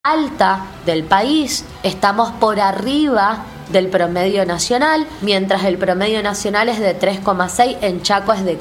alta del país, estamos por arriba del promedio nacional, mientras el promedio nacional es de 3,6, en Chaco es de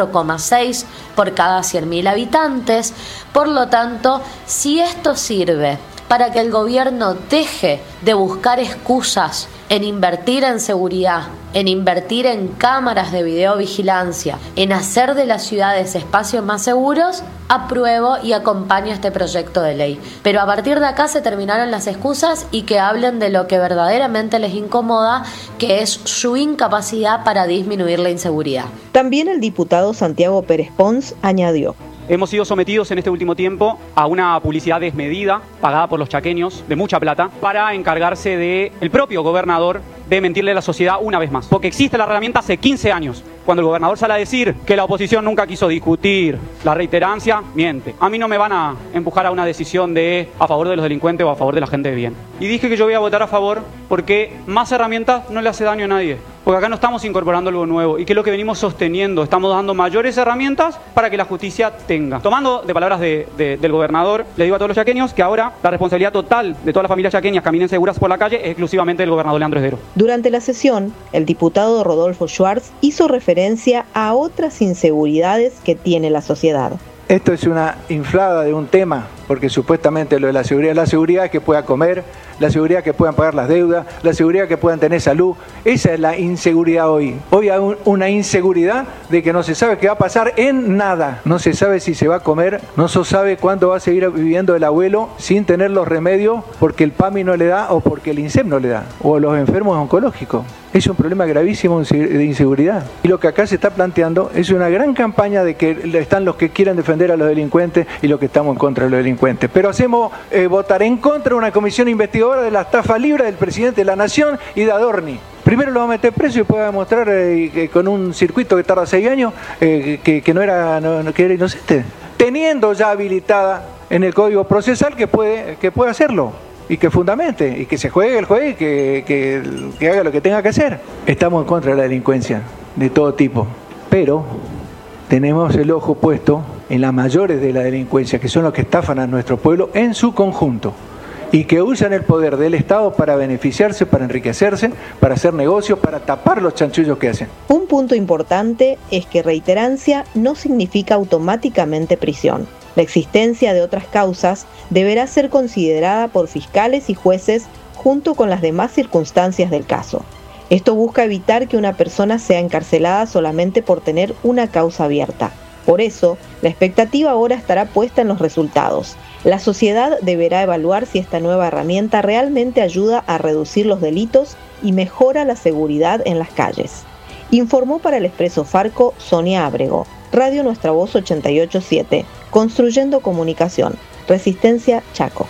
4,6 por cada 100.000 habitantes. Por lo tanto, si esto sirve para que el gobierno deje de buscar excusas en invertir en seguridad, en invertir en cámaras de videovigilancia, en hacer de las ciudades espacios más seguros, apruebo y acompaño este proyecto de ley. Pero a partir de acá se terminaron las excusas y que hablen de lo que verdaderamente les incomoda, que es su incapacidad para disminuir la inseguridad. También el diputado Santiago Pérez Pons añadió: hemos sido sometidos en este último tiempo a una publicidad desmedida, pagada por los chaqueños, de mucha plata, para encargarse del propio gobernador de mentirle a la sociedad una vez más. Porque existe la herramienta hace 15 años. Cuando el gobernador sale a decir que la oposición nunca quiso discutir la reiterancia, miente. A mí no me van a empujar a una decisión de a favor de los delincuentes o a favor de la gente de bien. Y dije que yo voy a votar a favor porque más herramientas no le hace daño a nadie. Porque acá no estamos incorporando algo nuevo y que es lo que venimos sosteniendo. Estamos dando mayores herramientas para que la justicia tenga. Tomando de palabras del gobernador, le digo a todos los chaqueños que ahora la responsabilidad total de todas las familias chaqueñas caminen seguras por la calle es exclusivamente del gobernador Leandro Esdero. Durante la sesión, el diputado Rodolfo Schwartz hizo referencia a otras inseguridades que tiene la sociedad. Esto es una inflada de un tema, porque supuestamente lo de la seguridad es que pueda comer, la seguridad que puedan pagar las deudas, la seguridad que puedan tener salud. Esa es la inseguridad hoy. Hoy hay una inseguridad de que no se sabe qué va a pasar en nada. No se sabe si se va a comer, no se sabe cuándo va a seguir viviendo el abuelo sin tener los remedios porque el PAMI no le da o porque el INSEP no le da, o los enfermos oncológicos. Es un problema gravísimo de inseguridad. Y lo que acá se está planteando es una gran campaña de que están los que quieren defender a los delincuentes y los que estamos en contra de los delincuentes. Pero hacemos votar en contra de una comisión investigadora de la estafa libre del presidente de la Nación y de Adorni. Primero lo va a meter preso y después va a demostrar con un circuito que tarda 6 años que era inocente. Teniendo ya habilitada en el Código Procesal que puede hacerlo. Y que fundamente, y que se juegue el juego y que haga lo que tenga que hacer. Estamos en contra de la delincuencia de todo tipo, pero tenemos el ojo puesto en las mayores de la delincuencia, que son los que estafan a nuestro pueblo en su conjunto y que usan el poder del Estado para beneficiarse, para enriquecerse, para hacer negocios, para tapar los chanchullos que hacen. Un punto importante es que reiterancia no significa automáticamente prisión. La existencia de otras causas deberá ser considerada por fiscales y jueces junto con las demás circunstancias del caso. Esto busca evitar que una persona sea encarcelada solamente por tener una causa abierta. Por eso, la expectativa ahora estará puesta en los resultados. La sociedad deberá evaluar si esta nueva herramienta realmente ayuda a reducir los delitos y mejora la seguridad en las calles. Informó para el Expreso Farco Sonia Ábrego. Radio Nuestra Voz 88.7, construyendo comunicación, Resistencia Chaco.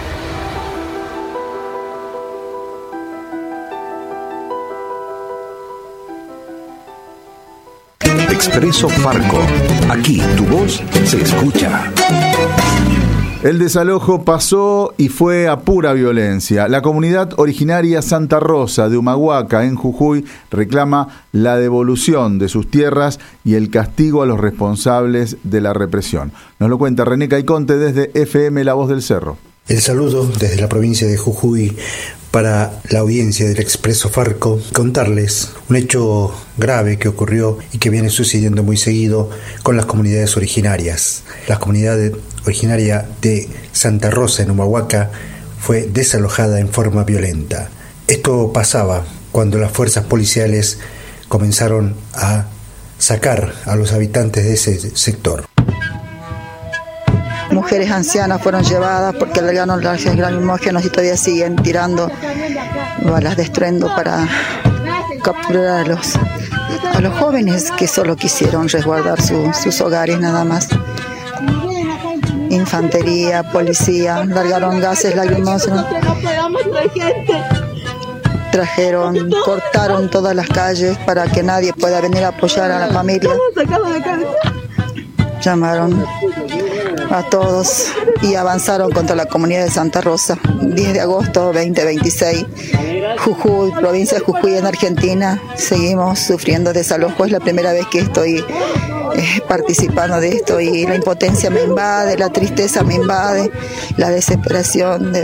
Expreso Farco, aquí tu voz se escucha. El desalojo pasó y fue a pura violencia. La comunidad originaria Santa Rosa de Humahuaca, en Jujuy, reclama la devolución de sus tierras y el castigo a los responsables de la represión. Nos lo cuenta René Caiconte desde FM La Voz del Cerro. El saludo desde la provincia de Jujuy para la audiencia del Expreso Farco, contarles un hecho grave que ocurrió y que viene sucediendo muy seguido con las comunidades originarias. La comunidad originaria de Santa Rosa en Humahuaca fue desalojada en forma violenta. Esto pasaba cuando las fuerzas policiales comenzaron a sacar a los habitantes de ese sector. Mujeres ancianas fueron llevadas porque largaron las lacrimógenas y todavía siguen tirando balas de estruendo para capturar a los jóvenes que solo quisieron resguardar sus hogares nada más. Infantería, policía, largaron gases lacrimógenos, cortaron todas las calles para que nadie pueda venir a apoyar a la familia. Llamaron a todos y avanzaron contra la comunidad de Santa Rosa. 10 de agosto 2026, Jujuy, provincia de Jujuy en Argentina, seguimos sufriendo desalojo. Es la primera vez que estoy participando de esto y la impotencia me invade, la tristeza me invade, la desesperación de